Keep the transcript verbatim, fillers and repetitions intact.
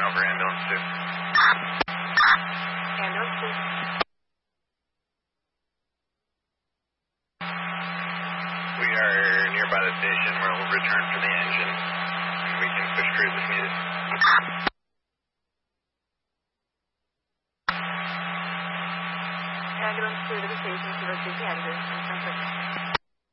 over, ambulance two. Ambulance two. We are nearby the station. We'll return for the engine. We can push crews if needed. Ambulance two to the station to receive the engine.